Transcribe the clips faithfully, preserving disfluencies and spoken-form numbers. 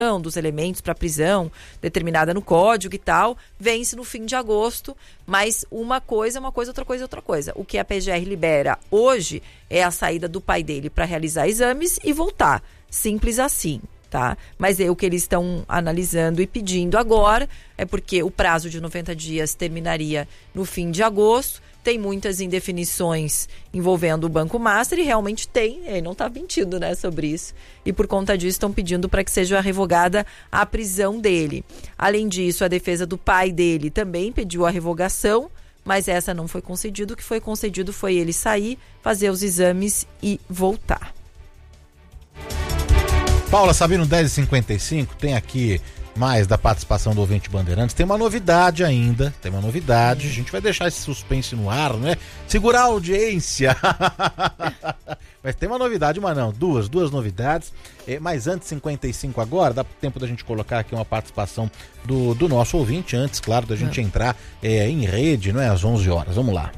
dos elementos para prisão determinada no código e tal, vence no fim de agosto, mas uma coisa é uma coisa, outra coisa é outra coisa. O que a P G R libera hoje é a saída do pai dele para realizar exames e voltar. Simples assim, tá? Mas é o que eles estão analisando e pedindo agora, é porque o prazo de noventa dias terminaria no fim de agosto. Tem muitas indefinições envolvendo o Banco Master e realmente tem, ele não está mentindo, né, sobre isso. E por conta disso estão pedindo para que seja revogada a prisão dele. Além disso, a defesa do pai dele também pediu a revogação, mas essa não foi concedida. O que foi concedido foi ele sair, fazer os exames e voltar. Paula Sabino, dez e cinquenta e cinco, tem aqui mais da participação do ouvinte Bandeirantes. Tem uma novidade ainda, tem uma novidade, a gente vai deixar esse suspense no ar, né? Segurar a audiência. Mas tem uma novidade, uma não, duas, duas novidades. É, mas antes, cinquenta e cinco agora, dá tempo da gente colocar aqui uma participação do, do nosso ouvinte, antes, claro, da gente é. entrar é, em rede, não é? Às onze horas, vamos lá.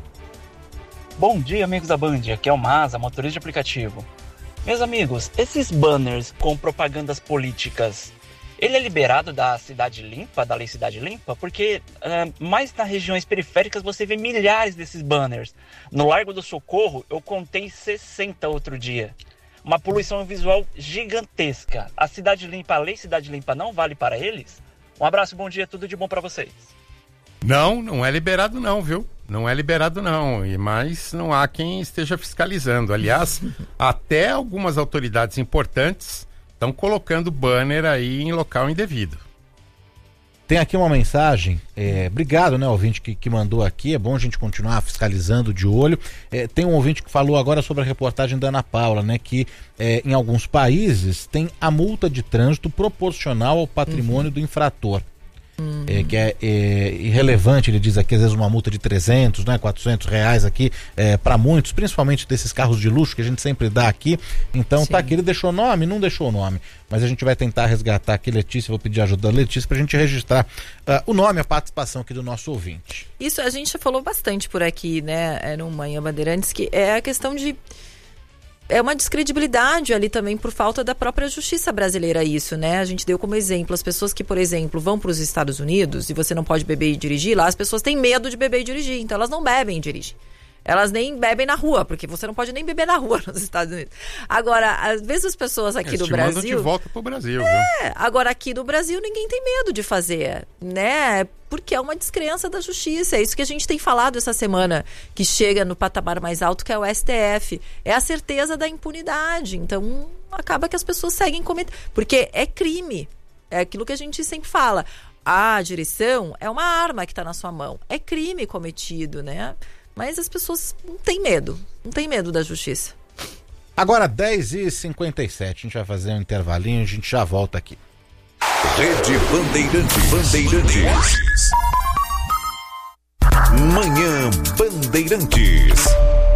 Bom dia, amigos da Band, aqui é o Maza, motorista de aplicativo. Meus amigos, esses banners com propagandas políticas, ele é liberado da Cidade Limpa, da Lei Cidade Limpa? Porque uh, mais nas regiões periféricas você vê milhares desses banners. No Largo do Socorro eu contei sessenta outro dia. Uma poluição visual gigantesca. A Cidade Limpa, a Lei Cidade Limpa não vale para eles? Um abraço, bom dia, tudo de bom para vocês. Não, não é liberado não, viu? Não é liberado não, e mas não há quem esteja fiscalizando. Aliás, até algumas autoridades importantes estão colocando banner aí em local indevido. Tem aqui uma mensagem, é, obrigado, né, ouvinte que, que mandou aqui, é bom a gente continuar fiscalizando de olho. É, tem um ouvinte que falou agora sobre a reportagem da Ana Paula, né, que é, em alguns países tem a multa de trânsito proporcional ao patrimônio uhum. do infrator. Uhum. É, que é, é irrelevante, ele diz aqui, às vezes uma multa de trezentos, né, quatrocentos reais aqui, é, para muitos, principalmente desses carros de luxo que a gente sempre dá aqui. Então Sim. tá aqui, ele deixou nome, não deixou nome, mas a gente vai tentar resgatar aqui, Letícia, vou pedir ajuda da Letícia pra gente registrar uh, o nome, a participação aqui do nosso ouvinte. Isso a gente falou bastante por aqui, né, no Manhã Bandeirantes, que é a questão de é uma descredibilidade ali também por falta da própria justiça brasileira isso, né? A gente deu como exemplo as pessoas que, por exemplo, vão para os Estados Unidos e você não pode beber e dirigir, lá as pessoas têm medo de beber e dirigir, então elas não bebem e dirigem. Elas nem bebem na rua, porque você não pode nem beber na rua nos Estados Unidos. Agora, às vezes as pessoas aqui do Brasil... Eles te mandam de volta pro Brasil, é, viu? Agora aqui no Brasil ninguém tem medo de fazer, né? Porque é uma descrença da justiça. É isso que a gente tem falado essa semana, que chega no patamar mais alto, que é o S T F. É a certeza da impunidade. Então, acaba que as pessoas seguem cometendo... Porque é crime. É aquilo que a gente sempre fala. A direção é uma arma que está na sua mão. É crime cometido, né? Mas as pessoas não têm medo, não têm medo da justiça. Agora dez e cinquenta e sete, a gente vai fazer um intervalinho, a gente já volta aqui. Rede Bandeirantes. Bandeirantes. Manhã Bandeirantes.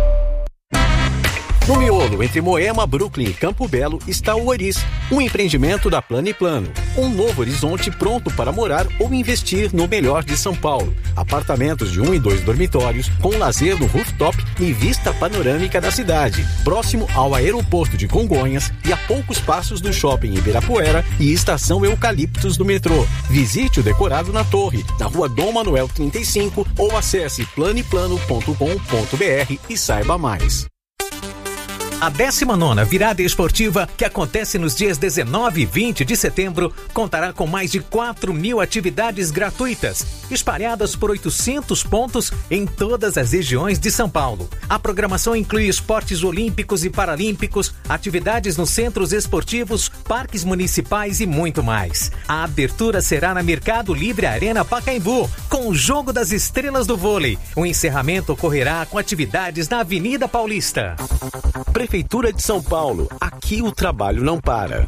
No miolo, entre Moema, Brooklyn e Campo Belo, está o Oris, um empreendimento da Plano e Plano. Um novo horizonte pronto para morar ou investir no melhor de São Paulo. Apartamentos de um e dois dormitórios, com lazer no rooftop e vista panorâmica da cidade. Próximo ao aeroporto de Congonhas e a poucos passos do shopping Ibirapuera e estação Eucaliptos do metrô. Visite o decorado na torre, na rua Dom Manuel trinta e cinco ou acesse planoeplano ponto com ponto br e saiba mais. A décima nona Virada Esportiva, que acontece nos dias dezenove e vinte de setembro, contará com mais de quatro mil atividades gratuitas, espalhadas por oitocentos pontos em todas as regiões de São Paulo. A programação inclui esportes olímpicos e paralímpicos, atividades nos centros esportivos, parques municipais e muito mais. A abertura será na Mercado Livre Arena Pacaembu, com o Jogo das Estrelas do Vôlei. O encerramento ocorrerá com atividades na Avenida Paulista. Prefeitura de São Paulo, aqui o trabalho não para.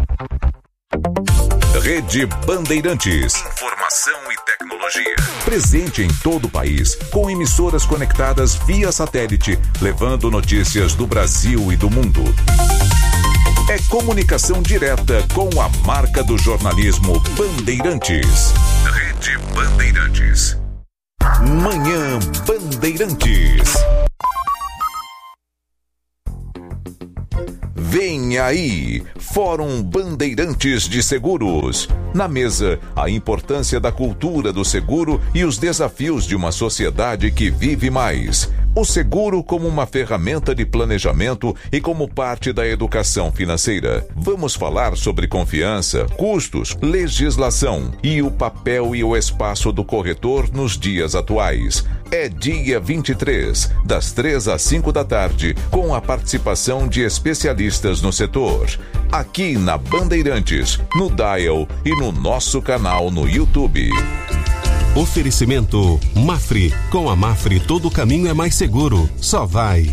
Rede Bandeirantes. Informação e tecnologia. Presente em todo o país, com emissoras conectadas via satélite, levando notícias do Brasil e do mundo. É comunicação direta com a marca do jornalismo Bandeirantes. Rede Bandeirantes. Manhã Bandeirantes. Vem aí, Fórum Bandeirantes de Seguros. Na mesa, a importância da cultura do seguro e os desafios de uma sociedade que vive mais. O seguro como uma ferramenta de planejamento e como parte da educação financeira. Vamos falar sobre confiança, custos, legislação e o papel e o espaço do corretor nos dias atuais. É dia vinte e três, das três às cinco da tarde, com a participação de especialistas no setor. Aqui na Bandeirantes, no Dial e no nosso canal no YouTube. Oferecimento Mafre. Com a Mafre todo caminho é mais seguro. Só vai.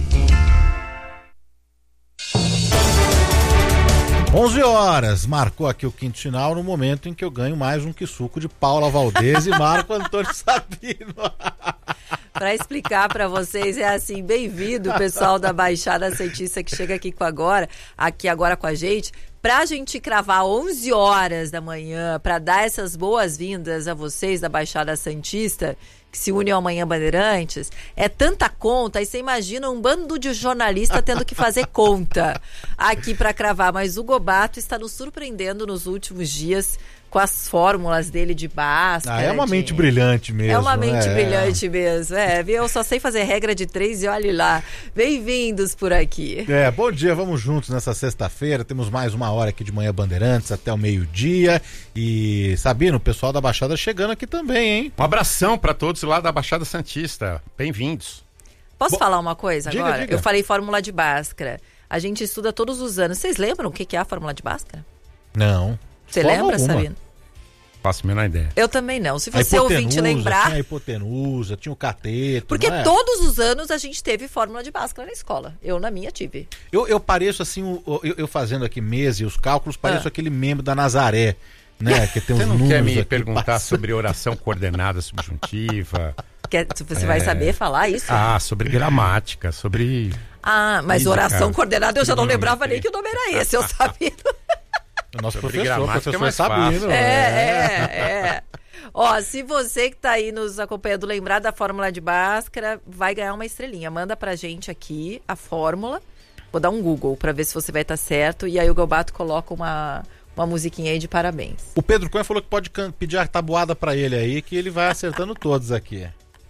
onze horas, marcou aqui o quinto sinal no momento em que eu ganho mais um quisuco de Paula Valdez e Marco Antônio Sabino. Para explicar para vocês, é assim, bem-vindo o pessoal da Baixada Santista que chega aqui com agora, aqui agora com a gente, pra gente cravar onze horas da manhã, para dar essas boas-vindas a vocês da Baixada Santista, que se unem ao Manhã Bandeirantes, é tanta conta, aí você imagina um bando de jornalista tendo que fazer conta aqui para cravar, mas o Gobato está nos surpreendendo nos últimos dias com as fórmulas dele de Bhaskara. Ah, é uma de... mente brilhante mesmo. É uma mente né? brilhante mesmo. É, eu só sei fazer regra de três e olhe lá. Bem-vindos por aqui. É, bom dia, vamos juntos nessa sexta-feira. Temos mais uma hora aqui de Manhã Bandeirantes até o meio-dia. E Sabino, o pessoal da Baixada chegando aqui também, hein? Um abração para todos lá da Baixada Santista. Bem-vindos. Posso Bom, falar uma coisa diga, agora? diga. Eu falei fórmula de Bhaskara. A gente estuda todos os anos. Vocês lembram o que é a fórmula de Bhaskara? Não. Você Forma lembra, alguma. Sabino? Faço a menor ideia. Eu também não. Se A você ouvinte hipotenusa, lembrar... Tinha a hipotenusa, tinha o cateto. Porque não é? todos os anos a gente teve fórmula de Bhaskara na escola. Eu, na minha, tive. Eu, eu pareço assim, o- o- eu, eu fazendo aqui meses e os cálculos, pareço Ah. aquele membro da Nazaré, né? Que tem uns Você não números quer me aqui perguntar passando. sobre oração coordenada subjuntiva? Quer- Você vai saber falar isso? Ah, sobre gramática, sobre... Ah, mas Física, oração coordenada eu já não trigonometria. lembrava nem que o nome era esse, eu sabia. O nosso Sobre professor, gramática é professor mais Sabino. fácil. É, é, é. Ó, se você que tá aí nos acompanhando lembrar da fórmula de Bhaskara, vai ganhar uma estrelinha. Manda pra gente aqui a fórmula. Vou dar um Google pra ver se você vai estar certo. E aí o Gobato coloca uma, uma musiquinha aí de parabéns. O Pedro Cunha falou que pode can- pedir a tabuada pra ele aí, que ele vai acertando todos aqui.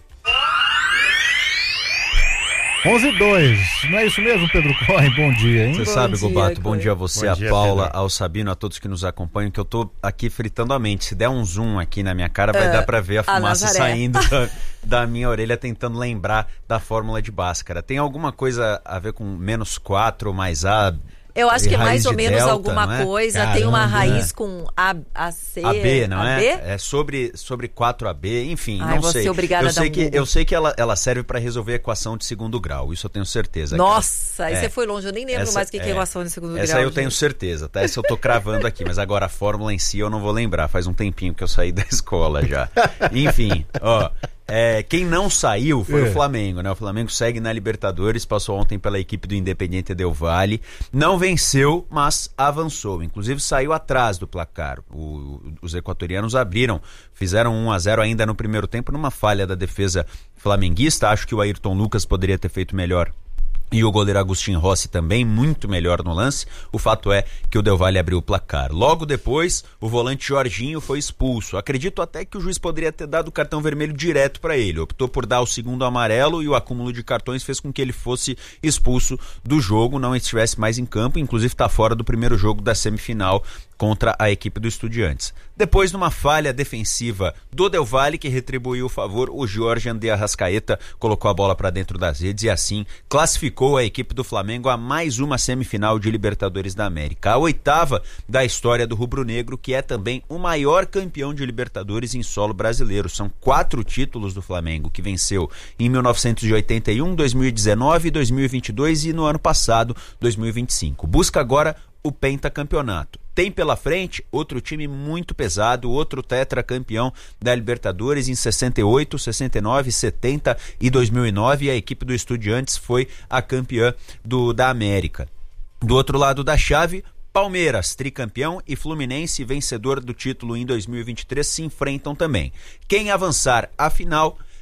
onze e dois, não é isso mesmo, Pedro Cunha? Bom dia, hein? Você Bom sabe, dia, Gobato, bom Cunha. dia a você, Bom a dia, Paula, Pedro. ao Sabino, a todos que nos acompanham, que eu tô aqui fritando a mente. Se der um zoom aqui na minha cara, vai Ah, dar pra ver a a fumaça Nazaré. saindo da, da minha orelha, tentando lembrar da fórmula de Bhaskara. Tem alguma coisa a ver com menos quatro mais A? Eu acho E que é raiz mais ou de menos delta, alguma não é? coisa. Tem uma Caramba, raiz né? com A, A, C. A B, não A é? B? É sobre, sobre quatro A B, enfim, Ai, não vou sei. ser obrigada eu a dar sei um que Google. Eu sei que ela, ela serve para resolver a equação de segundo grau, isso eu tenho certeza. Nossa, aí É. você foi longe. Eu nem lembro Essa- mais o que que é é. equação de segundo Essa grau. aí eu tenho gente. certeza, tá? Essa eu tô cravando aqui, mas agora a fórmula em si eu não vou lembrar. Faz um tempinho que eu saí da escola já. Enfim, ó. É, quem não saiu foi É. o Flamengo, né? O Flamengo segue na Libertadores, passou ontem pela equipe do Independiente Del Valle. Não venceu, mas avançou. Inclusive saiu atrás do placar. O- os equatorianos abriram, fizeram um a zero ainda no primeiro tempo, numa falha da defesa flamenguista. Acho que o Ayrton Lucas poderia ter feito melhor. E o goleiro Agustin Rossi também, muito melhor no lance. O fato é que o Del Valle abriu o placar. Logo depois, o volante Jorginho foi expulso. Acredito até que o juiz poderia ter dado o cartão vermelho direto para ele. Optou por dar o segundo amarelo e o acúmulo de cartões fez com que ele fosse expulso do jogo, não estivesse mais em campo. Inclusive está fora do primeiro jogo da semifinal contra a equipe do Estudiantes. Depois, numa falha defensiva do Del Valle, que retribuiu o favor, o Georgian de Arrascaeta colocou a bola para dentro das redes e assim classificou a equipe do Flamengo a mais uma semifinal de Libertadores da América. A oitava da história do rubro-negro, que é também o maior campeão de Libertadores em solo brasileiro. São quatro títulos do Flamengo, que venceu em mil novecentos e oitenta e um, dois mil e dezenove, dois mil e vinte e dois e no ano passado, dois mil e vinte e cinco. Busca agora o pentacampeonato. Tem pela frente outro time muito pesado, outro tetracampeão da Libertadores em sessenta e oito, sessenta e nove, setenta e dois mil e nove, e a equipe do Estudiantes foi a campeã do, da América. Do outro lado da chave, Palmeiras, tricampeão, e Fluminense, vencedor do título em dois mil e vinte e três, se enfrentam também. Quem avançar à final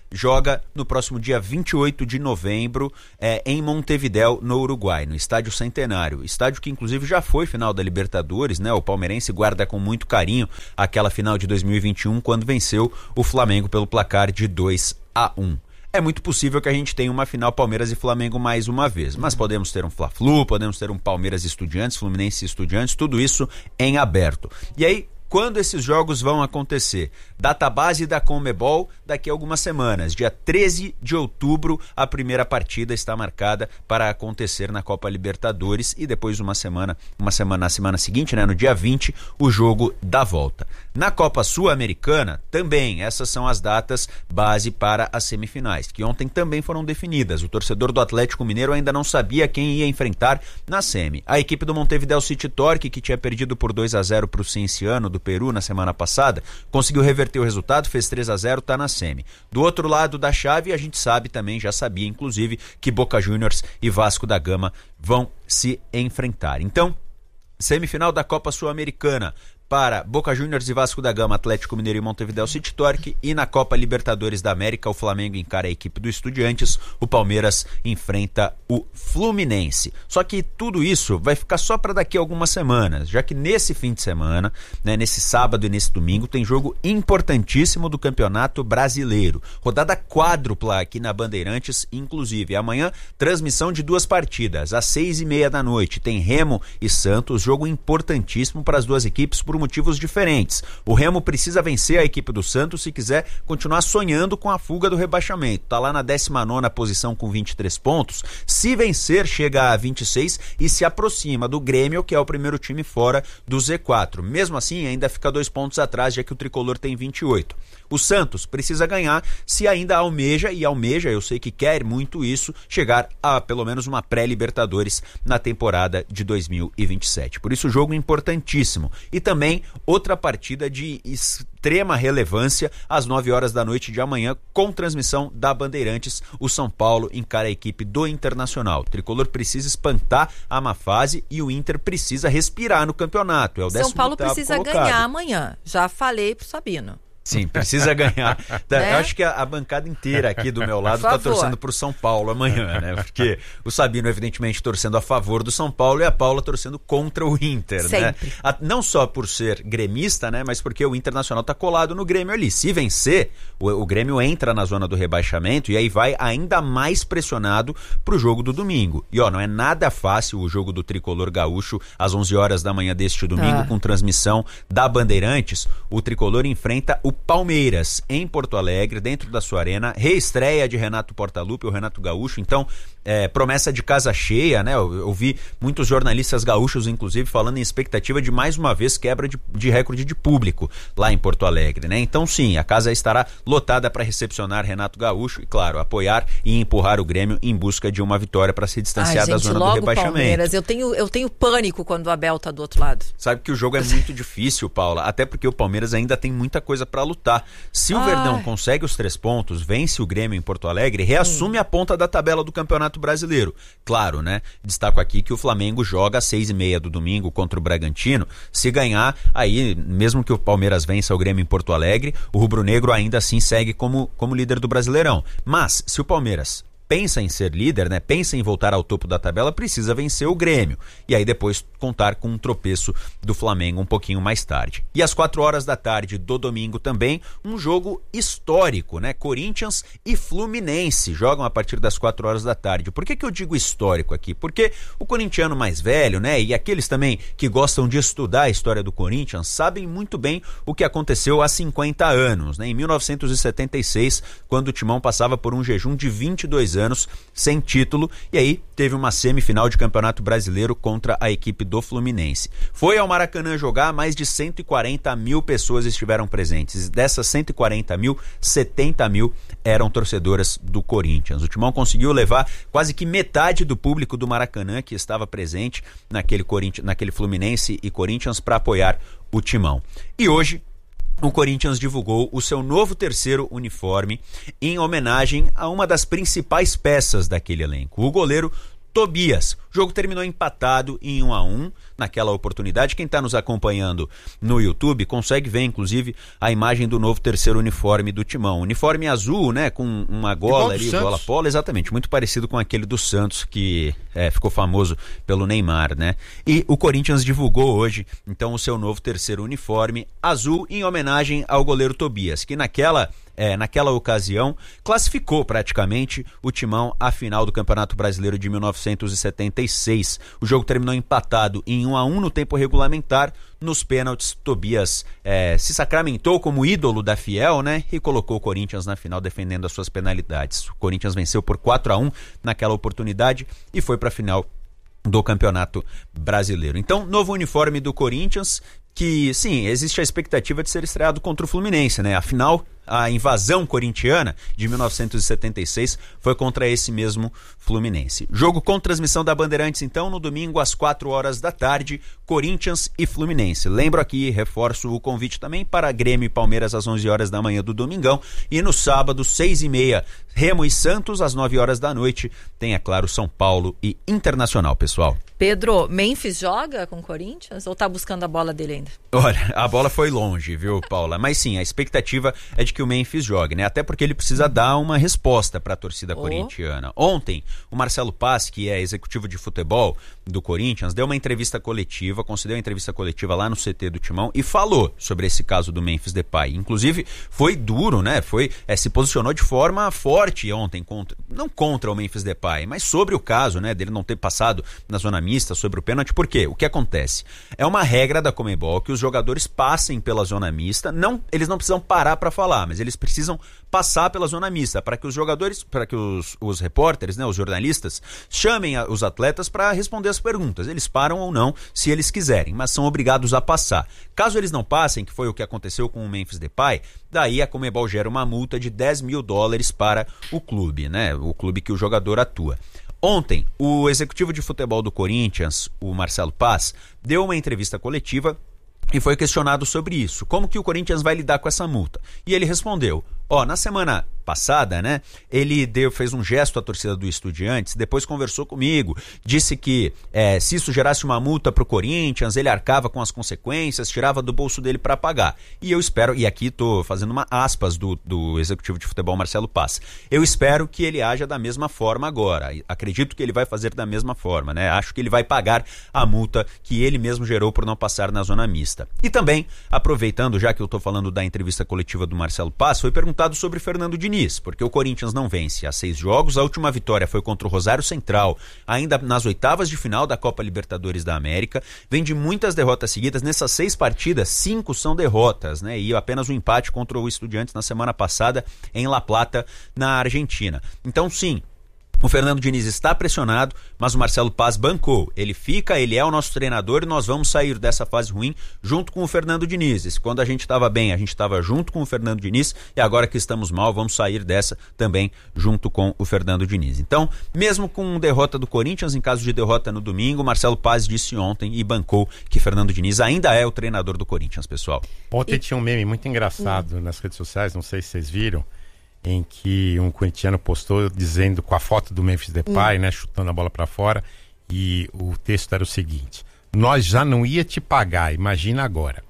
joga no próximo dia vinte e oito de novembro é, em Montevidéu, no Uruguai, no Estádio Centenário. Estádio que inclusive já foi final da Libertadores, né? O palmeirense guarda com muito carinho aquela final de dois mil e vinte e um, quando venceu o Flamengo pelo placar de dois a um. É muito possível que a gente tenha uma final Palmeiras e Flamengo mais uma vez, mas podemos ter um Fla-Flu, podemos ter um Palmeiras e Estudiantes, Fluminense e Estudiantes, tudo isso em aberto. E aí, quando esses jogos vão acontecer? Database da Conmebol daqui a algumas semanas. Dia treze de outubro, a primeira partida está marcada para acontecer na Copa Libertadores e depois uma semana, uma semana na semana seguinte, né, no dia vinte, o jogo da volta. Na Copa Sul-Americana, também essas são as datas base para as semifinais, que ontem também foram definidas. O torcedor do Atlético Mineiro ainda não sabia quem ia enfrentar na semi. A equipe do Montevidéu City Torque, que tinha perdido por dois a zero para o Cienciano do Peru na semana passada, conseguiu reverter o resultado, fez três a zero, tá na semi. Do outro lado da chave, a gente sabe também, já sabia inclusive, que Boca Juniors e Vasco da Gama vão se enfrentar. Então, semifinal da Copa Sul-Americana para Boca Juniors e Vasco da Gama, Atlético Mineiro e Montevidéu City Torque, e na Copa Libertadores da América, o Flamengo encara a equipe do Estudiantes, o Palmeiras enfrenta o Fluminense. Só que tudo isso vai ficar só para daqui a algumas semanas, já que nesse fim de semana, né, nesse sábado e nesse domingo, tem jogo importantíssimo do Campeonato Brasileiro. Rodada quádrupla aqui na Bandeirantes, inclusive. Amanhã, transmissão de duas partidas, às seis e meia da noite. Tem Remo e Santos, jogo importantíssimo para as duas equipes por motivos diferentes. O Remo precisa vencer a equipe do Santos se quiser continuar sonhando com a fuga do rebaixamento. Está lá na décima nona posição com vinte e três pontos. Se vencer, chega a vinte e seis e se aproxima do Grêmio, que é o primeiro time fora do Z quatro. Mesmo assim, ainda fica dois pontos atrás, já que o Tricolor tem vinte e oito. O Santos precisa ganhar se ainda almeja, e almeja, eu sei que quer muito isso, chegar a pelo menos uma pré-Libertadores na temporada de dois mil e vinte e sete. Por isso, jogo importantíssimo. E também outra partida de extrema relevância às nove horas da noite de amanhã, com transmissão da Bandeirantes. O São Paulo encara a equipe do Internacional. O Tricolor precisa espantar a má fase e o Inter precisa respirar no campeonato. É o São Paulo precisa colocado. ganhar amanhã. Já falei pro Sabino. Sim, precisa ganhar. Né? Eu acho que a, a bancada inteira aqui do meu lado está torcendo pro São Paulo amanhã, né? Porque o Sabino, evidentemente, torcendo a favor do São Paulo e a Paula torcendo contra o Inter, Sempre. né? A, não só por ser gremista, né? Mas porque o Internacional tá colado no Grêmio ali. Se vencer, o, o Grêmio entra na zona do rebaixamento e aí vai ainda mais pressionado pro jogo do domingo. E ó, não é nada fácil o jogo do Tricolor Gaúcho às onze horas da manhã deste domingo, ah. com transmissão da Bandeirantes. O Tricolor enfrenta o Palmeiras em Porto Alegre, dentro da sua arena, reestreia de Renato Portaluppi, o Renato Gaúcho, então é, promessa de casa cheia, né? Eu, eu vi muitos jornalistas gaúchos, inclusive, falando em expectativa de mais uma vez quebra de, de recorde de público lá em Porto Alegre, né? Então sim, a casa estará lotada para recepcionar Renato Gaúcho e, claro, apoiar e empurrar o Grêmio em busca de uma vitória para se distanciar Ai, da gente, zona logo do rebaixamento. Palmeiras. Eu tenho, eu tenho pânico quando o Abel tá do outro lado. Sabe que o jogo é muito difícil, Paula, até porque o Palmeiras ainda tem muita coisa para lutar. Se o Ai. Verdão consegue os três pontos, vence o Grêmio em Porto Alegre, reassume hum. a ponta da tabela do Campeonato Brasileiro. Claro, né? Destaco aqui que o Flamengo joga às seis e meia do domingo contra o Bragantino. Se ganhar, aí, mesmo que o Palmeiras vença o Grêmio em Porto Alegre, o rubro-negro ainda assim segue como, como líder do Brasileirão. Mas, se o Palmeiras pensa em ser líder, né? Pensa em voltar ao topo da tabela, precisa vencer o Grêmio. E aí depois contar com um tropeço do Flamengo um pouquinho mais tarde. E às quatro horas da tarde do domingo também, um jogo histórico, né? Corinthians e Fluminense jogam a partir das quatro horas da tarde. Por que que eu digo histórico aqui? Porque o corintiano mais velho, né? E aqueles também que gostam de estudar a história do Corinthians sabem muito bem o que aconteceu há cinquenta anos, né? Em mil novecentos e setenta e seis, quando o Timão passava por um jejum de vinte e dois anos sem título, e aí teve uma semifinal de Campeonato Brasileiro contra a equipe do Fluminense. Foi ao Maracanã jogar, mais de cento e quarenta mil pessoas estiveram presentes. Dessas cento e quarenta mil, setenta mil eram torcedoras do Corinthians. O Timão conseguiu levar quase que metade do público do Maracanã que estava presente naquele, Corinthians, naquele Fluminense e Corinthians para apoiar o Timão. E hoje o Corinthians divulgou o seu novo terceiro uniforme em homenagem a uma das principais peças daquele elenco, o goleiro Tobias. O jogo terminou empatado em um a um naquela oportunidade. Quem está nos acompanhando no YouTube consegue ver, inclusive, a imagem do novo terceiro uniforme do Timão. Uniforme azul, né? Com uma gola ali, gola polo, exatamente, muito parecido com aquele do Santos, que é, ficou famoso pelo Neymar, né? E o Corinthians divulgou hoje, então, o seu novo terceiro uniforme azul em homenagem ao goleiro Tobias, que naquela... É, naquela ocasião, classificou praticamente o Timão à final do Campeonato Brasileiro de mil novecentos e setenta e seis. O jogo terminou empatado em um a um no tempo regulamentar. Nos pênaltis, Tobias é, se sacramentou como ídolo da Fiel, né? E colocou o Corinthians na final defendendo as suas penalidades. O Corinthians venceu por quatro a um naquela oportunidade e foi para a final do Campeonato Brasileiro. Então, novo uniforme do Corinthians, que sim, existe a expectativa de ser estreado contra o Fluminense, né? Afinal, a invasão corintiana de mil novecentos e setenta e seis foi contra esse mesmo Fluminense. Jogo com transmissão da Bandeirantes, então, no domingo às quatro horas da tarde, Corinthians e Fluminense. Lembro aqui, reforço o convite também para Grêmio e Palmeiras às onze horas da manhã do domingão, e no sábado, seis e meia, Remo e Santos, às nove horas da noite, tem, é claro, São Paulo e Internacional, pessoal. Pedro, Memphis joga com o Corinthians ou tá buscando a bola dele ainda? Olha, a bola foi longe, viu, Paula? Mas sim, a expectativa é de que o Memphis jogue, né? Até porque ele precisa dar uma resposta para a torcida oh. corintiana. Ontem, o Marcelo Paz, que é executivo de futebol do Corinthians, deu uma entrevista coletiva, concedeu uma entrevista coletiva lá no C T do Timão e falou sobre esse caso do Memphis Depay. Inclusive, foi duro, né? Foi, é, se posicionou de forma forte ontem, contra, não contra o Memphis Depay, mas sobre o caso, né, dele não ter passado na zona mista, sobre o pênalti. Por quê? O que acontece? É uma regra da Conmebol que os jogadores passem pela zona mista, não, eles não precisam parar para falar, mas eles precisam passar pela zona mista, para que os jogadores, para que os, os repórteres, né, os jornalistas, chamem a, os atletas para responder as perguntas. Eles param ou não, se eles quiserem, mas são obrigados a passar. Caso eles não passem, que foi o que aconteceu com o Memphis Depay, daí a Conmebol gera uma multa de dez mil dólares para o clube, né, o clube que o jogador atua. Ontem, o executivo de futebol do Corinthians, o Marcelo Paz, deu uma entrevista coletiva e foi questionado sobre isso. Como que o Corinthians vai lidar com essa multa? E ele respondeu, ó, na semana passada, né, ele deu, fez um gesto à torcida do Estudiantes, depois conversou comigo, disse que é, se isso gerasse uma multa pro Corinthians, ele arcava com as consequências, tirava do bolso dele para pagar. E eu espero, e aqui tô fazendo uma aspas do, do executivo de futebol Marcelo Paz, eu espero que ele haja da mesma forma agora, acredito que ele vai fazer da mesma forma, né, acho que ele vai pagar a multa que ele mesmo gerou por não passar na zona mista. E também, aproveitando, já que eu tô falando da entrevista coletiva do Marcelo Paz, foi perguntado sobre Fernando Diniz, porque o Corinthians não vence há seis jogos, a última vitória foi contra o Rosário Central, ainda nas oitavas de final da Copa Libertadores da América, vem de muitas derrotas seguidas, nessas seis partidas, cinco são derrotas, né, e apenas um empate contra o Estudiantes na semana passada em La Plata, na Argentina. Então sim, o Fernando Diniz está pressionado, mas o Marcelo Paz bancou. Ele fica, ele é o nosso treinador e nós vamos sair dessa fase ruim junto com o Fernando Diniz. Quando a gente estava bem, a gente estava junto com o Fernando Diniz, e agora que estamos mal, vamos sair dessa também junto com o Fernando Diniz. Então, mesmo com derrota do Corinthians, em caso de derrota no domingo, Marcelo Paz disse ontem e bancou que Fernando Diniz ainda é o treinador do Corinthians, pessoal. Ontem e... tinha um meme muito engraçado hum. nas redes sociais, não sei se vocês viram, em que um corintiano postou dizendo, com a foto do Memphis Depay, hum. né, chutando a bola para fora, e o texto era o seguinte: nós já não ia te pagar, imagina agora.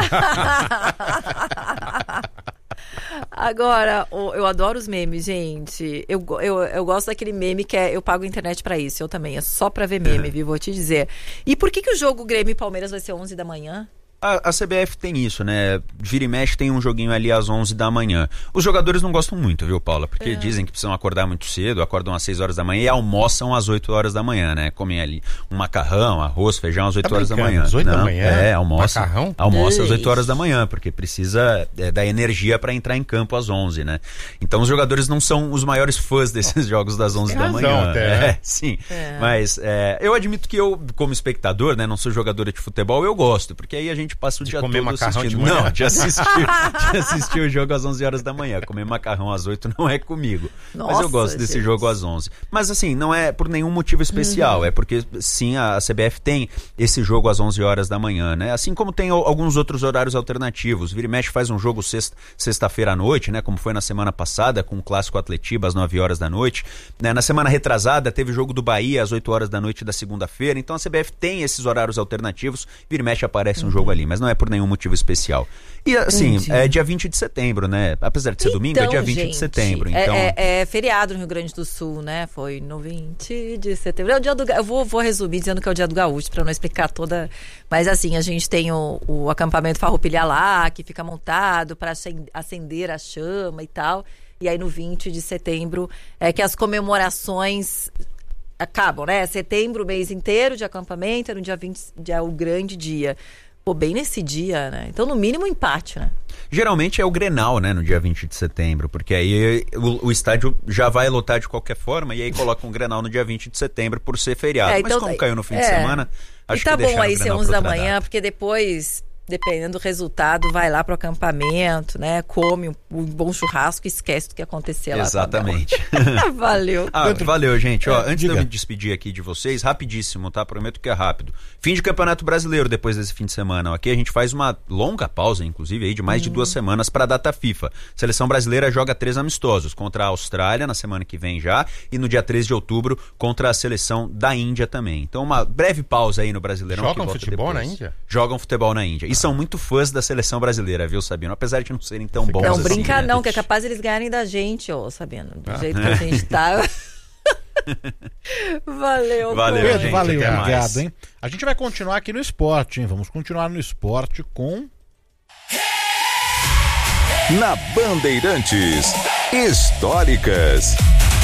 Agora, eu adoro os memes, gente. Eu, eu, eu gosto daquele meme que é eu pago a internet pra isso. Eu também, é só pra ver meme, viu? Vou te dizer. E por que que o jogo Grêmio e Palmeiras vai ser onze da manhã? A, a C B F tem isso, né? Vira e mexe, tem um joguinho ali às onze da manhã. Os jogadores não gostam muito, viu, Paula? Porque é. dizem que precisam acordar muito cedo, acordam às seis horas da manhã e almoçam às oito horas da manhã, né? Comem ali um macarrão, arroz, feijão às oito tá horas da manhã. Às oito não, da manhã? É, almoça. Macarrão? Almoça às oito horas da manhã, porque precisa é, da energia para entrar em campo às onze, né? Então os jogadores não são os maiores fãs desses jogos das onze da manhã. Até, é, né? Sim. É. Mas é, eu admito que eu, como espectador, né? Não sou jogador de futebol, eu gosto, porque aí a gente gente passa o de dia comer todo macarrão assistindo. de manhã? Não, de assistir, de assistir o jogo às onze horas da manhã. Comer macarrão às oito não é comigo. Nossa, mas eu gosto desse gente. jogo às onze. Mas assim, não é por nenhum motivo especial. Uhum. É porque, sim, a C B F tem esse jogo às onze horas da manhã, né? Assim como tem alguns outros horários alternativos. Vira e mexe faz um jogo sexta, sexta-feira à noite, né? Como foi na semana passada, com o Clássico Atletiba às nove horas da noite. Né? Na semana retrasada, teve o jogo do Bahia às oito horas da noite da segunda-feira. Então a C B F tem esses horários alternativos. Vira e mexe aparece um jogo ali, mas não é por nenhum motivo especial. E assim, Entendi. é dia vinte de setembro, né? Apesar de ser então, domingo, é dia vinte gente, de setembro. Então... É, é, é feriado no Rio Grande do Sul, né? Foi no vinte de setembro. É o dia do... Eu vou, vou resumir dizendo que é o dia do gaúcho, para não explicar toda... Mas assim, a gente tem o, o acampamento Farroupilha lá, que fica montado para acender a chama e tal. E aí no vinte de setembro é que as comemorações acabam, né? Setembro, o mês inteiro de acampamento, é no dia vinte, já é o grande dia. Pô, bem nesse dia, né? Então, no mínimo, um empate, né? Geralmente é o Grenal, né? No dia vinte de setembro, porque aí o, o estádio já vai lotar de qualquer forma, e aí coloca um Grenal no dia vinte de setembro por ser feriado. É, então, mas como caiu no fim é, de semana, acho e tá que bom aí ser onze da manhã, data. Porque depois... Dependendo do resultado, vai lá pro acampamento, né? Come um, um bom churrasco e esquece do que acontecer lá. Exatamente. Valeu. Ah, valeu, gente. Ó, é, antes diga. de eu me despedir aqui de vocês, rapidíssimo, tá? Prometo que é rápido. Fim de Campeonato Brasileiro depois desse fim de semana. Aqui a gente faz uma longa pausa, inclusive, aí de mais hum. de duas semanas para a data FIFA. Seleção brasileira joga três amistosos contra a Austrália na semana que vem já e no dia três de outubro contra a seleção da Índia também. Então uma breve pausa aí no Brasileirão. Jogam futebol depois. na Índia? Jogam futebol na Índia. E são muito fãs da seleção brasileira, viu, Sabino? Apesar de não serem tão bons não, assim. Não, brinca né? não, que é capaz eles ganharem da gente, ó, Sabino. Do ah. jeito que a gente tá. Valeu, Valeu, Pedro, gente, valeu, obrigado, mais. hein? A gente vai continuar aqui no esporte, hein? Vamos continuar no esporte com... Na Bandeirantes, históricas.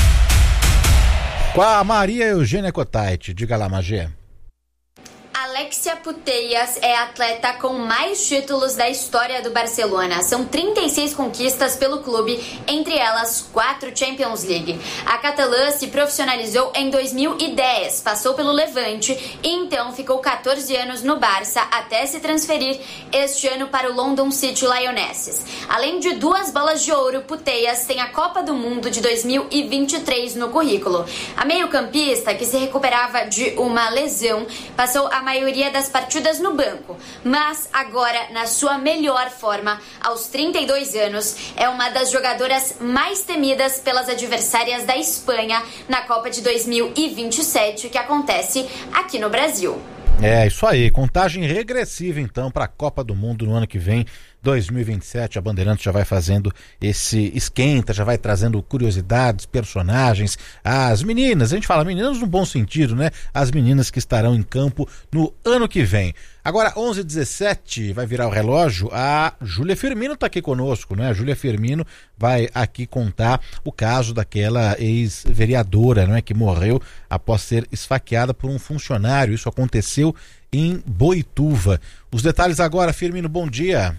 Com a Maria Eugênia Cotait. Diga lá, Magé. Alexia Putellas é a atleta com mais títulos da história do Barcelona. São trinta e seis conquistas pelo clube, entre elas quatro Champions League. A catalã se profissionalizou em dois mil e dez, passou pelo Levante e então ficou catorze anos no Barça até se transferir este ano para o London City Lionesses. Além de duas bolas de ouro, Putellas tem a Copa do Mundo de dois mil e vinte e três no currículo. A meio-campista, que se recuperava de uma lesão, passou a maioria das partidas no banco, mas agora, na sua melhor forma, aos trinta e dois anos, é uma das jogadoras mais temidas pelas adversárias da Espanha na Copa de dois mil e vinte e sete, que acontece aqui no Brasil. É, isso aí, contagem regressiva então para a Copa do Mundo no ano que vem, dois mil e vinte e sete, a Bandeirantes já vai fazendo esse esquenta, já vai trazendo curiosidades, personagens, as meninas, a gente fala meninas no bom sentido, né? As meninas que estarão em campo no ano que vem. Agora, onze e dezessete, vai virar o relógio, a Júlia Firmino está aqui conosco, né? A Júlia Firmino vai aqui contar o caso daquela ex-vereadora, né? Que morreu após ser esfaqueada por um funcionário. Isso aconteceu em Boituva. Os detalhes agora, Firmino, bom dia.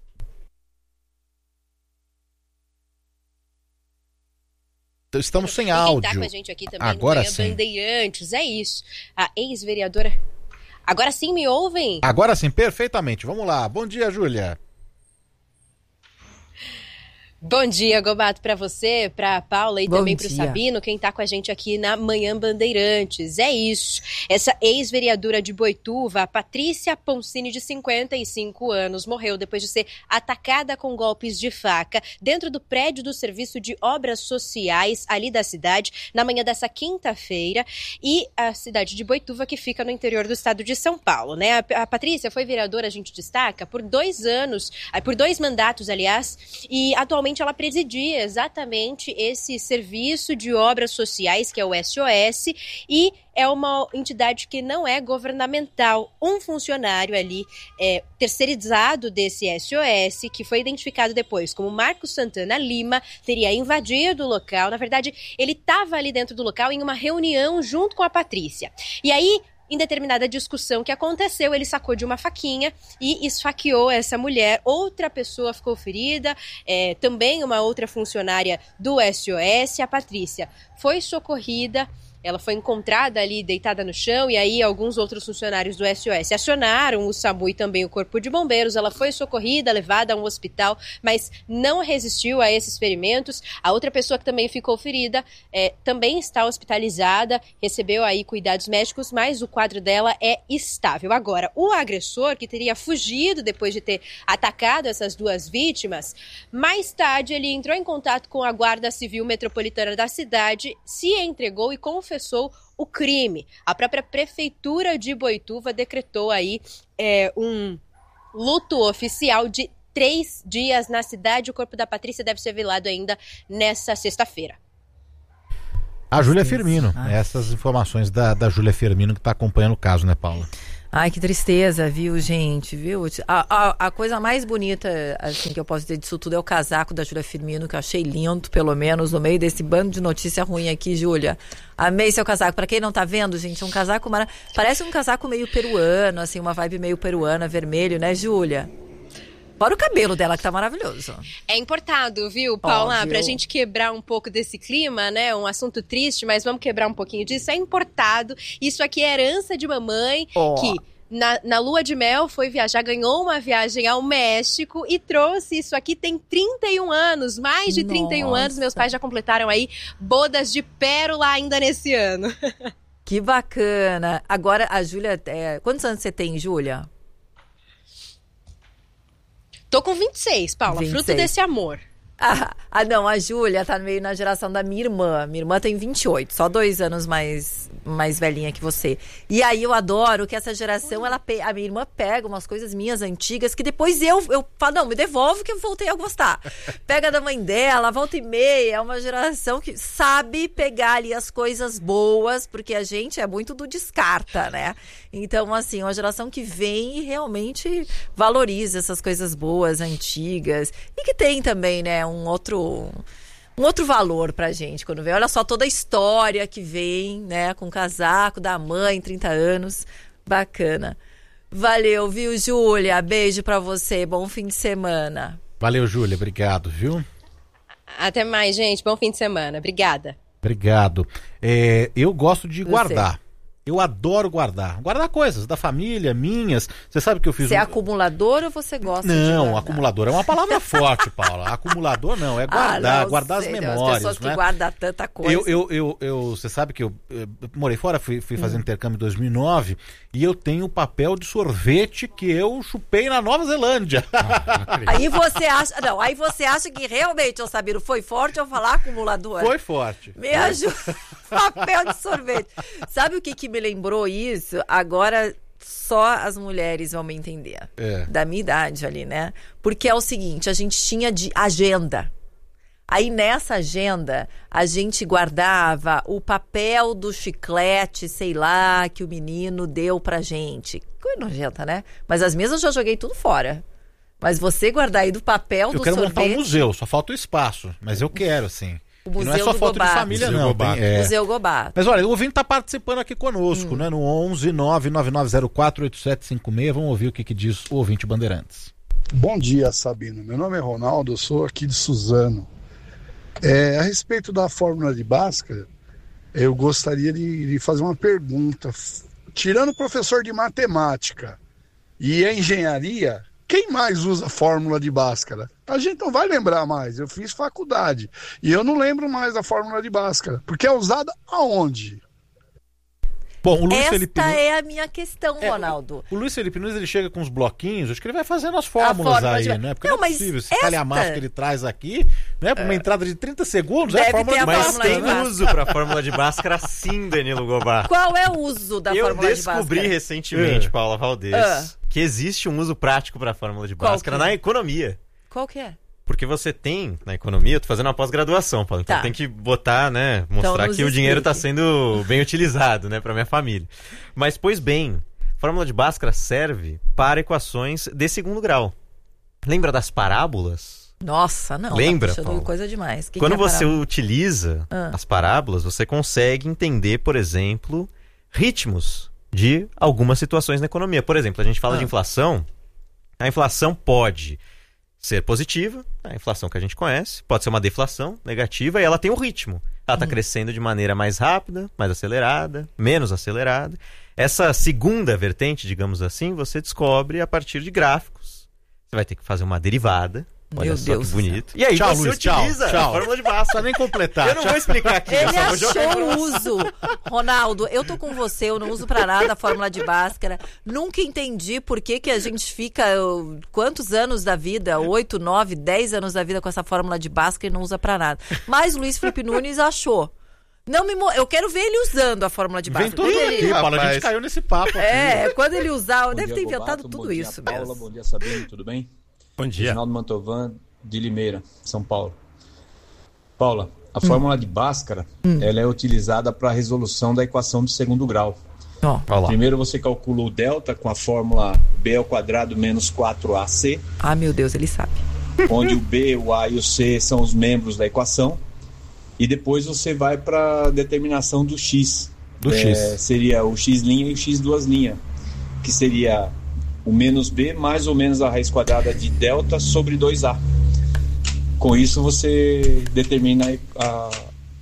Estamos sem áudio. Quem tá com a gente aqui também agora no sim. Bandeirantes, é isso. A ex-vereadora... Agora sim me ouvem? Agora sim, perfeitamente. Vamos lá. Bom dia, Júlia. Bom dia, Gobato, para você, para Paula e Bom também para o dia. Sabino, quem está com a gente aqui na Manhã Bandeirantes. É isso. Essa ex-vereadora de Boituva, a Patrícia Poncini, de cinquenta e cinco anos, morreu depois de ser atacada com golpes de faca dentro do prédio do Serviço de Obras Sociais ali da cidade, na manhã dessa quinta-feira. E a cidade de Boituva, que fica no interior do estado de São Paulo, né? A, a Patrícia foi vereadora, a gente destaca, por dois anos, por dois mandatos, aliás, e atualmente ela presidia exatamente esse serviço de obras sociais, que é o S O S, e é uma entidade que não é governamental. Um funcionário ali é, terceirizado desse S O S, que foi identificado depois como Marcos Santana Lima, teria invadido o local. Na verdade, ele estava ali dentro do local em uma reunião junto com a Patrícia. E aí, em determinada discussão que aconteceu, ele sacou de uma faquinha e esfaqueou essa mulher. Outra pessoa ficou ferida, é, também uma outra funcionária do S O S. A Patrícia foi socorrida, ela foi encontrada ali deitada no chão e aí alguns outros funcionários do S O S acionaram o SAMU e também o Corpo de Bombeiros. Ela foi socorrida, levada a um hospital, mas não resistiu a esses ferimentos. A outra pessoa que também ficou ferida é, também está hospitalizada, recebeu aí cuidados médicos, mas o quadro dela é estável. Agora, o agressor, que teria fugido depois de ter atacado essas duas vítimas, mais tarde ele entrou em contato com a Guarda Civil Metropolitana da cidade, se entregou e confessou o crime. A própria Prefeitura de Boituva decretou aí é, um luto oficial de três dias na cidade. O corpo da Patrícia deve ser velado ainda nessa sexta-feira. A Júlia Firmino. Ah. Essas informações da, da Júlia Firmino que está acompanhando o caso, né, Paula? Ai, que tristeza, viu, gente, viu? A, a, a coisa mais bonita, assim, que eu posso dizer disso tudo é o casaco da Júlia Firmino, que eu achei lindo, pelo menos, no meio desse bando de notícia ruim aqui, Júlia. Amei seu casaco. Pra quem não tá vendo, gente, um casaco mara... parece um casaco meio peruano, assim, uma vibe meio peruana, vermelho, né, Júlia? Fora o cabelo dela, que tá maravilhoso. É importado, viu, Paula? Óbvio. Pra gente quebrar um pouco desse clima, né? Um assunto triste, mas vamos quebrar um pouquinho disso. É importado. Isso aqui é herança de mamãe, oh. que na, na lua de mel foi viajar, ganhou uma viagem ao México e trouxe isso aqui. Tem trinta e um anos, mais de trinta e um Nossa. anos. Meus pais já completaram aí bodas de pérola ainda nesse ano. Que bacana. Agora, a Júlia... É... Quantos anos você tem, Júlia? Tô com vinte e seis, Paula, vinte e seis. Fruto desse amor. Ah, ah, não, a Júlia tá meio na geração da minha irmã. Minha irmã tem vinte e oito, só dois anos mais, mais velhinha que você. E aí eu adoro que essa geração, ela pe... a minha irmã pega umas coisas minhas antigas que depois eu, eu falo, não, me devolve que eu voltei a gostar. Pega da mãe dela, volta e meia. É uma geração que sabe pegar ali as coisas boas, porque a gente é muito do descarta, né? Então, assim, uma geração que vem e realmente valoriza essas coisas boas, antigas. E que tem também, né, um outro, um outro valor pra gente quando vem. Olha só toda a história que vem, né, com o casaco da mãe, trinta anos. Bacana. Valeu, viu, Júlia? Beijo pra você. Bom fim de semana. Valeu, Júlia. Obrigado, viu? Até mais, gente. Bom fim de semana. Obrigada. Obrigado. É, eu gosto de você. guardar. Eu adoro guardar. Guardar coisas da família, minhas. Você sabe que eu fiz... Você um... é acumulador ou você gosta não, de guardar? Não, acumulador é uma palavra forte, Paula. Acumulador não, é guardar, ah, não guardar sei, as não. memórias. As pessoas né? que guardam tanta coisa. Eu, eu, eu, eu, você sabe que eu, eu morei fora, fui, fui fazer hum. intercâmbio em dois mil e nove e eu tenho papel de sorvete que eu chupei na Nova Zelândia. Aí você acha... Não, aí você acha que realmente, ô Sabino, foi forte eu falar acumulador? Foi forte. Me ajuda. Papel de sorvete. Sabe o que, que me lembrou isso? Agora só as mulheres vão me entender. É. Da minha idade ali, né? Porque é o seguinte, a gente tinha de agenda. Aí nessa agenda, a gente guardava o papel do chiclete, sei lá, que o menino deu pra gente. Coisa nojenta, né? Mas as minhas eu já joguei tudo fora. Mas você guardar aí do papel eu do quero sorvete... montar um museu, só falta o espaço. Mas eu quero, sim. O Museu não é só do foto Gobato. de família, Museu não. Gobato. Tem, é... Museu Gobato. Mas olha, o ouvinte está participando aqui conosco, hum. né? No onze nove nove nove zero quatro oito sete cinco seis. Vamos ouvir o que, que diz o ouvinte Bandeirantes. Bom dia, Sabino. Meu nome é Ronaldo, eu sou aqui de Suzano. É, a respeito da fórmula de Bhaskara, eu gostaria de, de fazer uma pergunta. Tirando o professor de matemática e a engenharia, quem mais usa a fórmula de Bhaskara? A gente não vai lembrar mais. Eu fiz faculdade e eu não lembro mais da fórmula de Bhaskara, porque é usada aonde? Bom, o Luiz Esta Felipe... é a minha questão, é, Ronaldo. O, o Luiz Felipe Nunes, ele chega com os bloquinhos, acho que ele vai fazendo as fórmulas fórmula aí, de... né? Porque não, não é mas possível, esse esta... calhamaço que ele traz aqui, né? Por uma é... entrada de trinta segundos, Deve é a fórmula ter de a Mas fórmula Bhaskara. tem de uso pra fórmula de Bhaskara sim, Danilo Gobar. Qual é o uso da Eu fórmula de Bhaskara? Eu descobri recentemente, É. Paula Valdez, Ah. que existe um uso prático pra fórmula de Qual Bhaskara que é? na economia. Qual que é? Porque você tem, na economia, eu tô fazendo uma pós-graduação, Paulo, então Tá. tem que botar, né, mostrar Então, nos que o dinheiro está explique. sendo bem utilizado, né, para minha família. Mas, pois bem, a fórmula de Bhaskara serve para equações de segundo grau. Lembra das parábolas? Nossa, não. Lembra, tá Paulo? coisa demais. Que Quando que é você parábola? utiliza Ah. as parábolas, você consegue entender, por exemplo, ritmos de algumas situações na economia. Por exemplo, a gente fala Ah. de inflação, a inflação pode ser positiva, a inflação que a gente conhece, pode ser uma deflação negativa, e ela tem um ritmo. Ela está hum. crescendo de maneira mais rápida, mais acelerada, menos acelerada. Essa segunda vertente, digamos assim, você descobre a partir de gráficos. Você vai ter que fazer uma derivada. Olha Meu só Deus que bonito. E aí tchau, você Luiz, utiliza tchau, tchau. a fórmula de Bhaskara. Não precisa nem completar. Eu não vou explicar aqui. Ele eu só vou achou o uso. Ronaldo, eu tô com você, eu não uso pra nada a fórmula de Bhaskara. Nunca entendi por que que a gente fica uh, quantos anos da vida, oito, nove, dez anos da vida com essa fórmula de Bhaskara e não usa pra nada. Mas o Luiz Felipe Nunes achou. Não me mo... Eu quero ver ele usando a fórmula de Bhaskara. Vem todo ele... aqui, Paulo, a gente caiu nesse papo aqui. É, quando ele usar, Bom deve dia, ter inventado Bobato, tudo bom dia, isso Paula, mesmo. Bom dia, Sabino, tudo bem? Bom dia. Reginaldo Mantovan, de Limeira, São Paulo. Paula, a hum. fórmula de Bhaskara, hum. ela é utilizada para a resolução da equação de segundo grau. Oh. Primeiro você calcula o delta com a fórmula b ao quadrado menos quatro a c. Ah, meu Deus, ele sabe. Onde o b, o a e o c são os membros da equação. E depois você vai para a determinação do x. Do é, x. Seria o x' e o x duas linhas, que seria o menos b mais ou menos a raiz quadrada de delta sobre dois a. Com isso você determina a,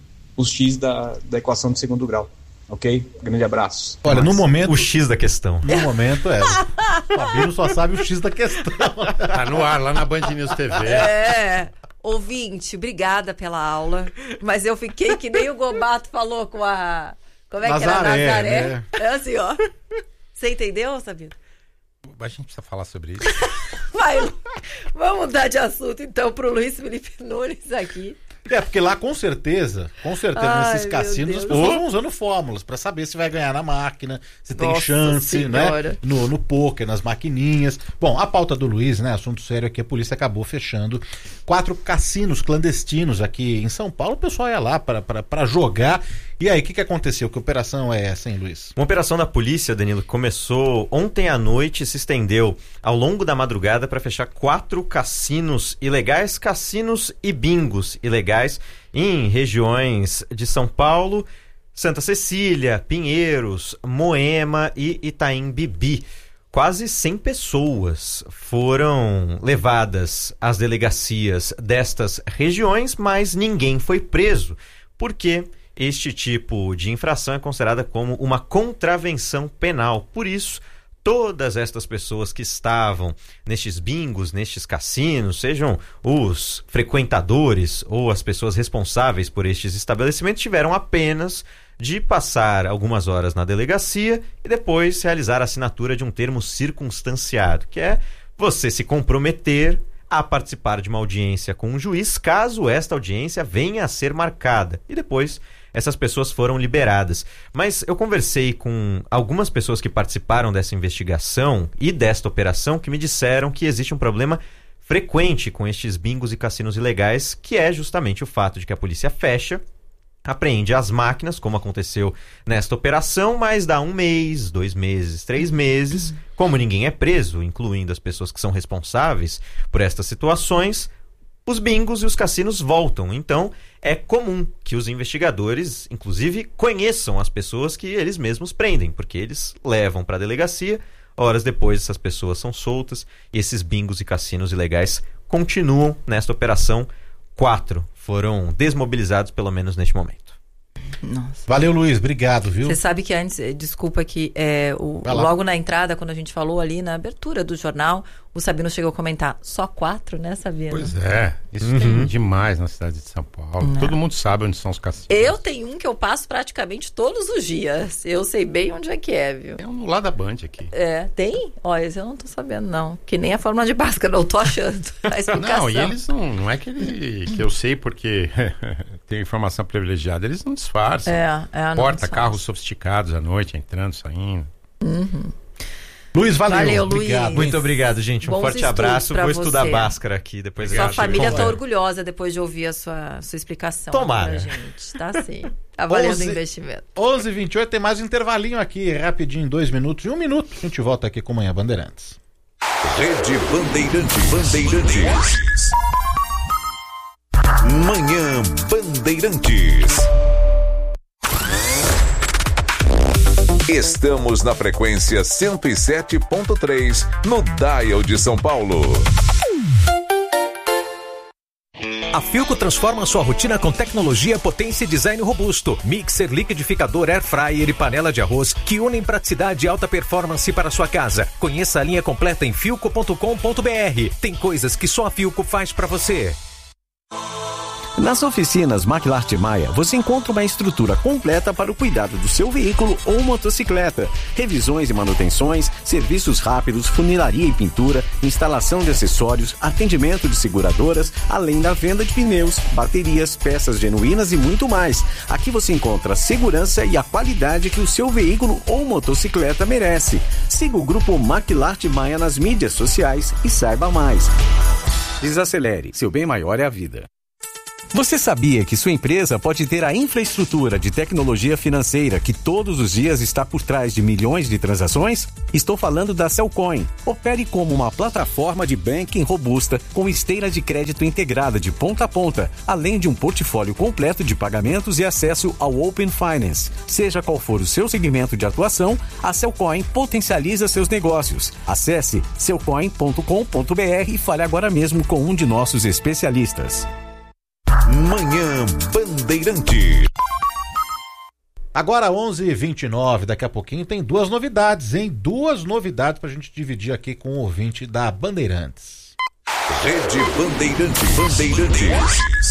os x da, da equação de segundo grau. Ok? Grande abraço. Olha, no momento... O x da questão. No momento é. O Fabinho só sabe o x da questão. Tá no ar, lá na Band News T V. É... Ouvinte, obrigada pela aula, mas eu fiquei que nem o Gobato falou com a... Como é Nazaré, que era? Nazaré. Né? É assim, ó. Você entendeu, Sabino? A gente precisa falar sobre isso. Vai, vamos mudar de assunto então pro Luiz Felipe Nunes aqui. É, porque lá com certeza, com certeza, Ai, nesses cassinos as pessoas vão usando fórmulas pra saber se vai ganhar na máquina, se tem Nossa chance, senhora. né? No, no poker, nas maquininhas. Bom, a pauta do Luiz, né? Assunto sério aqui, a polícia acabou fechando quatro cassinos clandestinos aqui em São Paulo. O pessoal ia lá pra, pra, pra jogar. E aí, o que, que aconteceu? Que operação é essa, hein, Luiz? Uma operação da polícia, Danilo, que começou ontem à noite e se estendeu ao longo da madrugada para fechar quatro cassinos ilegais, cassinos e bingos ilegais em regiões de São Paulo, Santa Cecília, Pinheiros, Moema e Itaim Bibi. Quase cem pessoas foram levadas às delegacias destas regiões, mas ninguém foi preso, porque este tipo de infração é considerada como uma contravenção penal. Por isso, todas estas pessoas que estavam nestes bingos, nestes cassinos, sejam os frequentadores ou as pessoas responsáveis por estes estabelecimentos, tiveram apenas de passar algumas horas na delegacia e depois realizar a assinatura de um termo circunstanciado, que é você se comprometer a participar de uma audiência com um juiz, caso esta audiência venha a ser marcada. E depois essas pessoas foram liberadas. Mas eu conversei com algumas pessoas que participaram dessa investigação e desta operação que me disseram que existe um problema frequente com estes bingos e cassinos ilegais, que é justamente o fato de que a polícia fecha, apreende as máquinas, como aconteceu nesta operação, mas dá um mês, dois meses, três meses, como ninguém é preso, incluindo as pessoas que são responsáveis por estas situações, os bingos e os cassinos voltam. Então, é comum que os investigadores, inclusive, conheçam as pessoas que eles mesmos prendem, porque eles levam para a delegacia, horas depois essas pessoas são soltas e esses bingos e cassinos ilegais continuam nesta operação. Quatro foram desmobilizados, pelo menos neste momento. Nossa. Valeu, Luiz, obrigado, viu? Você sabe que antes, desculpa que é, o, logo na entrada, quando a gente falou ali na abertura do jornal, o Sabino chegou a comentar, só quatro, né, Sabino? Pois é, isso uhum. tem demais na cidade de São Paulo. Não. Todo mundo sabe onde são os cassinos. Eu tenho um que eu passo praticamente todos os dias. Eu sei bem onde é que é, viu? É um lá da Band aqui. É, tem? Olha, esse eu não tô sabendo, não. Que nem a fórmula de Bhaskara, não tô achando a explicação. Não, e eles não, não é que, ele, que eu sei porque tem informação privilegiada, eles não disfarçam. É, é, Porta, carros sofisticados à noite, entrando, saindo. Uhum. Luiz, valeu. Valeu, obrigado. Luiz. Muito obrigado, gente. Um Bons forte abraço. Vou estudar você. Bhaskara aqui depois. Sua família Como tá é? orgulhosa depois de ouvir a sua, sua explicação. Tomara. Pra gente. Tá sim. Tá valendo o investimento. onze e vinte e oito, tem mais um intervalinho aqui, rapidinho, dois minutos e um minuto. A gente volta aqui com Manhã Bandeirantes. Rede Bandeirantes. Bandeirantes. Manhã Bandeirantes. Estamos na frequência cento e sete ponto três no Dial de São Paulo. A Philco transforma sua rotina com tecnologia, potência e design robusto. Mixer, liquidificador, air fryer e panela de arroz que unem praticidade e alta performance para sua casa. Conheça a linha completa em philco ponto com ponto b r. Tem coisas que só a Philco faz para você. Nas oficinas Maquilart Maia, você encontra uma estrutura completa para o cuidado do seu veículo ou motocicleta. Revisões e manutenções, serviços rápidos, funilaria e pintura, instalação de acessórios, atendimento de seguradoras, além da venda de pneus, baterias, peças genuínas e muito mais. Aqui você encontra a segurança e a qualidade que o seu veículo ou motocicleta merece. Siga o grupo Maquilart Maia nas mídias sociais e saiba mais. Desacelere, seu bem maior é a vida. Você sabia que sua empresa pode ter a infraestrutura de tecnologia financeira que todos os dias está por trás de milhões de transações? Estou falando da Cellcoin. Opere como uma plataforma de banking robusta com esteira de crédito integrada de ponta a ponta, além de um portfólio completo de pagamentos e acesso ao Open Finance. Seja qual for o seu segmento de atuação, a Cellcoin potencializa seus negócios. Acesse cellcoin ponto com ponto b r e fale agora mesmo com um de nossos especialistas. Manhã Bandeirante. Agora onze e vinte e nove, daqui a pouquinho tem duas novidades, hein? Duas novidades pra gente dividir aqui com o ouvinte da Bandeirantes. Rede Bandeirantes. Bandeirantes.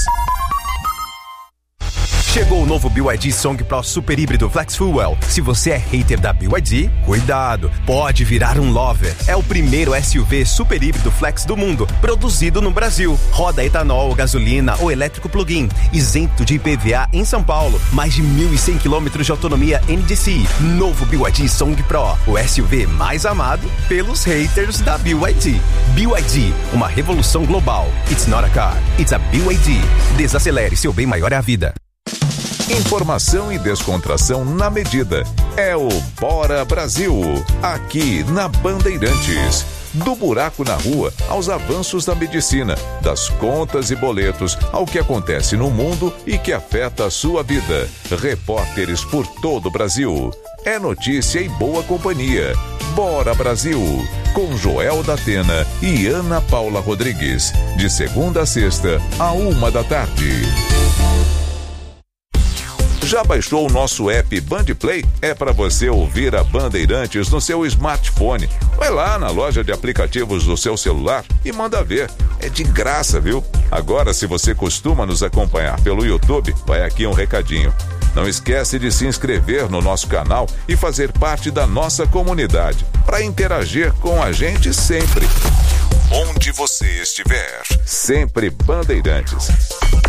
Chegou o novo B Y D Song Pro Super Híbrido Flex Fuel. Se você é hater da B Y D, cuidado, pode virar um lover. É o primeiro S U V super híbrido flex do mundo, produzido no Brasil. Roda etanol, gasolina ou elétrico plug-in, isento de I P V A em São Paulo. Mais de mil e cem quilômetros de autonomia N D C I. Novo B Y D Song Pro, o S U V mais amado pelos haters da B Y D. B Y D, uma revolução global. It's not a car, it's a B Y D. Desacelere, seu bem maior é a vida. Informação e descontração na medida. É o Bora Brasil, aqui na Bandeirantes. Do buraco na rua aos avanços da medicina, das contas e boletos ao que acontece no mundo e que afeta a sua vida. Repórteres por todo o Brasil. É notícia e boa companhia. Bora Brasil, com Joel da Atena e Ana Paula Rodrigues. De segunda a sexta, a uma da tarde. Já baixou o nosso app Bandplay? É para você ouvir a Bandeirantes no seu smartphone. Vai lá na loja de aplicativos do seu celular e manda ver. É de graça, viu? Agora, se você costuma nos acompanhar pelo YouTube, vai aqui um recadinho. Não esquece de se inscrever no nosso canal e fazer parte da nossa comunidade, para interagir com a gente sempre. Onde você estiver, sempre Bandeirantes.